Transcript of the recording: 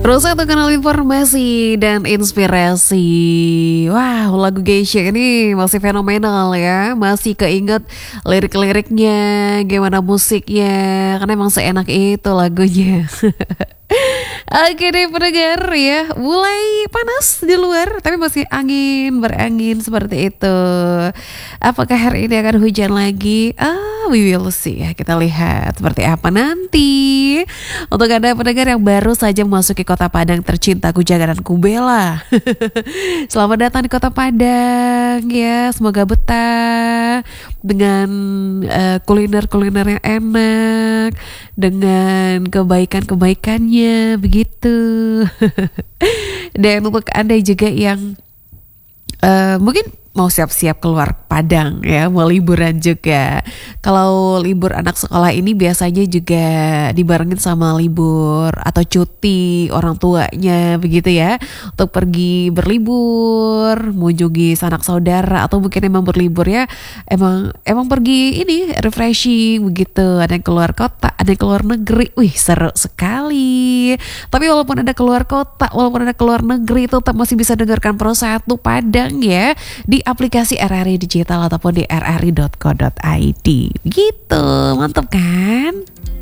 Terus satu kanal informasi dan inspirasi. Wow, lagu Geisha ini masih fenomenal ya. Masih keinget lirik-liriknya, gimana musiknya. Karena emang seenak itu lagunya. Oke deh pendengar ya, mulai panas di luar tapi masih berangin seperti itu. Apakah hari ini akan hujan lagi? We will see ya, kita lihat seperti apa nanti. Untuk Anda pendengar yang baru saja memasuki kota Padang tercintaku Jaga dan Kubela. Selamat datang di kota Padang ya, semoga betah dengan kuliner-kuliner yang enak, dengan kebaikan-kebaikannya begitu. Dan untuk Anda juga yang mungkin mau siap-siap keluar Padang ya, mau liburan juga. Kalau libur anak sekolah ini biasanya juga dibarengin sama libur atau cuti orang tuanya begitu ya, untuk pergi berlibur, mengunjungi sanak saudara atau mungkin emang berlibur ya, emang pergi ini refreshing begitu. Ada yang keluar kota, ada yang keluar negeri. Wih, seru sekali. Tapi walaupun ada keluar kota, walaupun ada keluar negeri, tetap masih bisa dengarkan Pro 1 Padang ya di aplikasi RRI Digital ataupun di rri.co.id. Gitu, mantap kan?